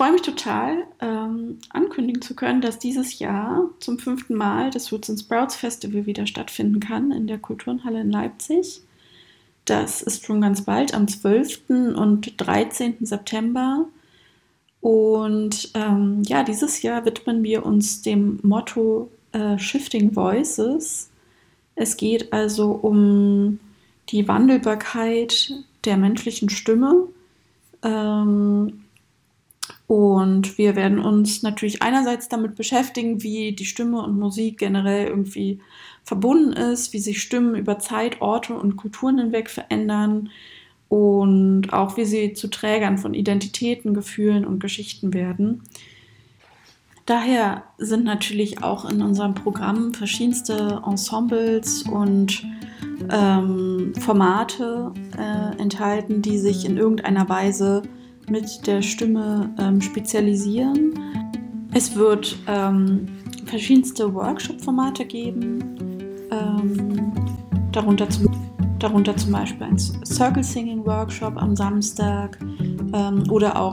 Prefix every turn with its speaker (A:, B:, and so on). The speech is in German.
A: freue mich total, ankündigen zu können, dass dieses Jahr zum 5. Mal das Roots and Sprouts Festival wieder stattfinden kann in der Kulturnhalle in Leipzig. Das ist schon ganz bald, am 12. und 13. September. Und ja, dieses Jahr widmen wir uns dem Motto Shifting Voices. Es geht also um die Wandelbarkeit der menschlichen Stimme. Und wir werden uns natürlich einerseits damit beschäftigen, wie die Stimme und Musik generell irgendwie verbunden ist, wie sich Stimmen über Zeit, Orte und Kulturen hinweg verändern und auch wie sie zu Trägern von Identitäten, Gefühlen und Geschichten werden. Daher sind natürlich auch in unserem Programm verschiedenste Ensembles und Formate enthalten, die sich in irgendeiner Weise mit der Stimme spezialisieren. Es wird verschiedenste Workshop-Formate geben, darunter zum Beispiel ein Circle Singing Workshop am Samstag oder auch